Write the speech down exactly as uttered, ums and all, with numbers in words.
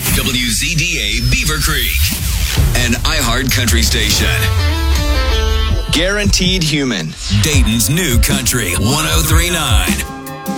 W Z D A Beaver Creek, an iHeart country station. Guaranteed Human. Dayton's new country, one oh three point nine.